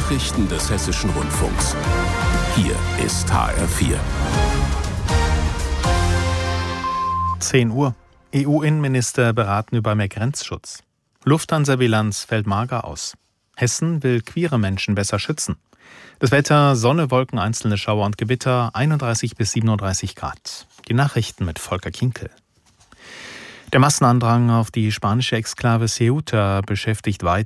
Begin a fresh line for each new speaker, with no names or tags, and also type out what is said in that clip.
Nachrichten des Hessischen Rundfunks. Hier ist HR4.
10 Uhr. EU-Innenminister beraten über mehr Grenzschutz. Lufthansa-Bilanz fällt mager aus. Hessen will queere Menschen besser schützen. Das Wetter: Sonne, Wolken, einzelne Schauer und Gewitter, 31 bis 37 Grad. Die Nachrichten mit Volker Kinkel. Der Massenandrang auf die spanische Exklave Ceuta beschäftigt weiter